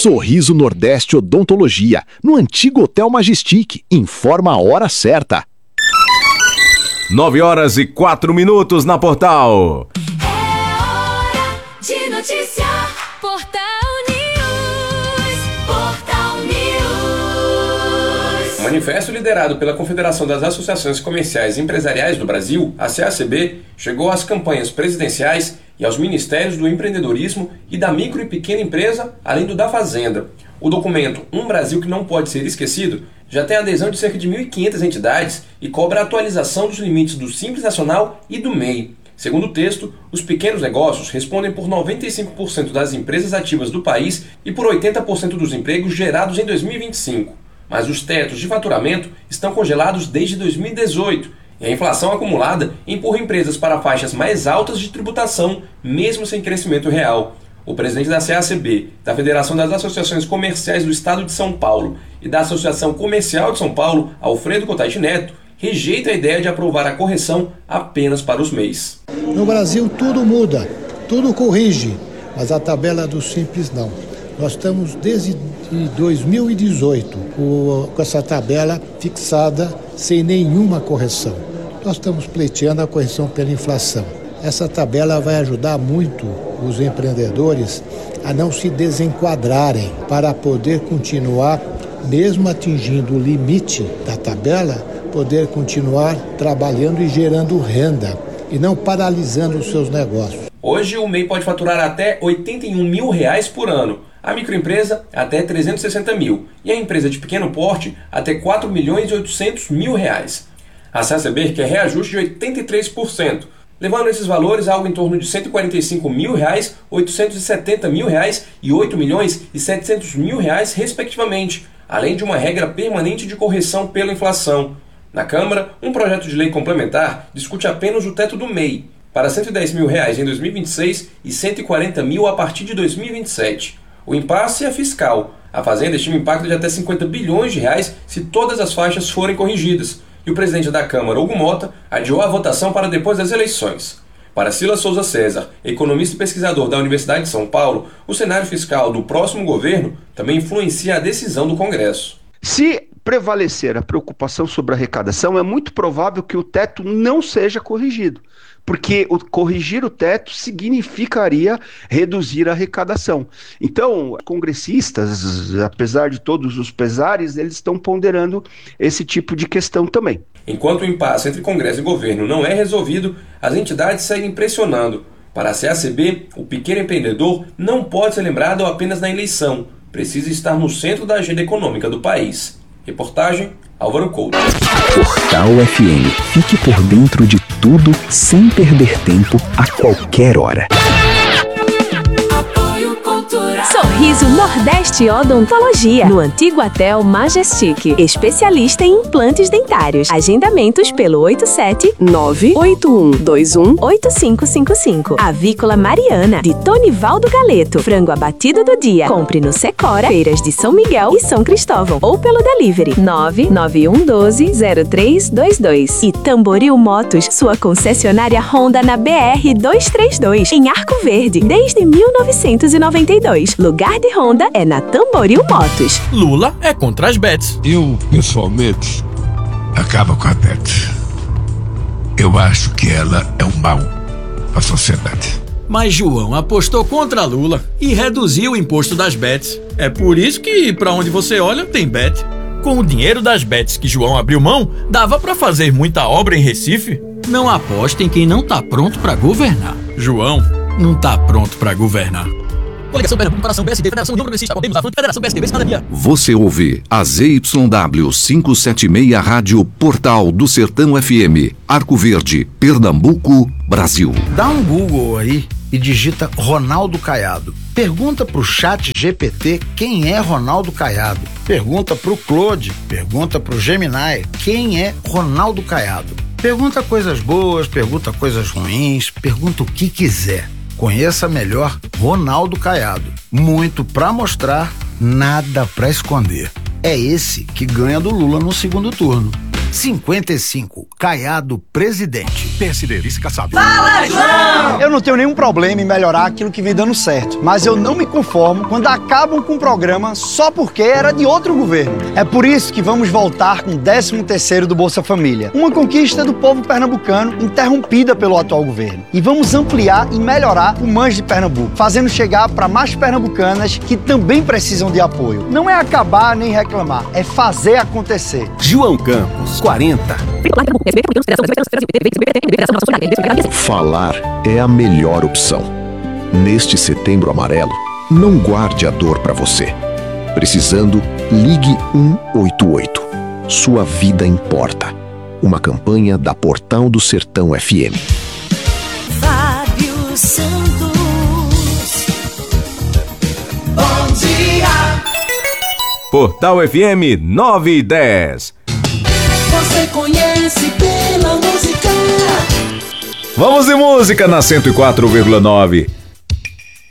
Sorriso Nordeste Odontologia, no antigo Hotel Majestic. Informa a hora certa. 9h04 na Portal. É hora de notícia. Portal News. Portal News. O manifesto liderado pela Confederação das Associações Comerciais e Empresariais do Brasil, a CACB, chegou às campanhas presidenciais e aos ministérios do empreendedorismo e da micro e pequena empresa, além do da Fazenda. O documento Um Brasil que não pode ser esquecido já tem adesão de cerca de 1.500 entidades e cobra a atualização dos limites do Simples Nacional e do MEI. Segundo o texto, os pequenos negócios respondem por 95% das empresas ativas do país e por 80% dos empregos gerados em 2025. Mas os tetos de faturamento estão congelados desde 2018 e a inflação acumulada empurra empresas para faixas mais altas de tributação, mesmo sem crescimento real. O presidente da CACB, da Federação das Associações Comerciais do Estado de São Paulo e da Associação Comercial de São Paulo, Alfredo Cotati Neto, rejeita a ideia de aprovar a correção apenas para os MEIs. No Brasil tudo muda, tudo corrige, mas a tabela do Simples não. Nós estamos desde 2018 com essa tabela fixada sem nenhuma correção. Nós estamos pleiteando a correção pela inflação. Essa tabela vai ajudar muito os empreendedores a não se desenquadrarem para poder continuar, mesmo atingindo o limite da tabela, poder continuar trabalhando e gerando renda e não paralisando os seus negócios. Hoje o MEI pode faturar até R$ 81 mil por ano, a microempresa até R$ 360 mil e a empresa de pequeno porte até R$ 4.800.000. A CACB quer reajuste de 83%, levando esses valores a algo em torno de R$ 145 mil, R$ 870 mil e R$ 8.700.000, respectivamente, além de uma regra permanente de correção pela inflação. Na Câmara, um projeto de lei complementar discute apenas o teto do MEI, para R$ 110 mil em 2026 e R$ 140 mil a partir de 2027. O impasse é fiscal. A Fazenda estima impacto de até 50 bilhões de reais se todas as faixas forem corrigidas. E o presidente da Câmara, Hugo Mota, adiou a votação para depois das eleições. Para Silas Souza César, economista e pesquisador da Universidade de São Paulo, o cenário fiscal do próximo governo também influencia a decisão do Congresso. Se prevalecer a preocupação sobre a arrecadação, é muito provável que o teto não seja corrigido, porque corrigir o teto significaria reduzir a arrecadação. Então, congressistas, apesar de todos os pesares, eles estão ponderando esse tipo de questão também. Enquanto o impasse entre Congresso e governo não é resolvido, as entidades seguem pressionando. Para a CACB, o pequeno empreendedor não pode ser lembrado apenas na eleição, precisa estar no centro da agenda econômica do país. Reportagem, Álvaro Couto. Portal FM. Fique por dentro de tudo sem perder tempo a qualquer hora. Apoio Cultural. Sorriso Nordeste Odontologia, no antigo Hotel Majestic. Especialista em implantes dentários. Agendamentos pelo 87-98121-8555. Avícola Mariana, de Tonivaldo Galeto. Frango abatido do dia. Compre no Secora, Feiras de São Miguel e São Cristóvão. Ou pelo delivery 99112-0322. E Tamboril Motos, sua concessionária Honda na BR-232, em Arco Verde, desde 1992. Lugar de Honda é na Tamboril Motos. Lula é contra as bets. Eu, pessoalmente, acabo com a bet. Eu acho que ela é um mal para a sociedade. Mas João apostou contra Lula e reduziu o imposto das bets. É por isso que, pra onde você olha, tem bet. Com o dinheiro das bets que João abriu mão, dava pra fazer muita obra em Recife. Não aposte em quem não tá pronto pra governar. João não tá pronto pra governar. Coligação Pernambuco, Comparação PSD, Federação União Progressista, Podemos, Avante, Federação PSDB, Cidadania. Você ouve a ZYW 576 Rádio Portal do Sertão FM, Arco Verde, Pernambuco, Brasil. Dá um Google aí e digita Ronaldo Caiado. Pergunta pro chat GPT quem é Ronaldo Caiado. Pergunta pro Claude, pergunta pro Gemini quem é Ronaldo Caiado. Pergunta coisas boas, pergunta coisas ruins, pergunta o que quiser. Conheça melhor Ronaldo Caiado. Muito pra mostrar, nada pra esconder. É esse que ganha do Lula no segundo turno. 55, Caiado presidente. PSD, vice-caçado. Fala, João! Eu não tenho nenhum problema em melhorar aquilo que vem dando certo, mas eu não me conformo quando acabam com o programa só porque era de outro governo. É por isso que vamos voltar com o 13º do Bolsa Família, uma conquista do povo pernambucano interrompida pelo atual governo. E vamos ampliar e melhorar o Mães de Pernambuco, fazendo chegar para mais pernambucanas que também precisam de apoio. Não é acabar nem reclamar, é fazer acontecer. João Campos, 40. Falar é a melhor opção. Neste Setembro Amarelo, não guarde a dor para você. Precisando, ligue 188. Sua vida importa. Uma campanha da Portal do Sertão FM. Fábio Santos. Bom dia. Portal FM 9 e 10. Você conhece pela música. Vamos de música na 104,9.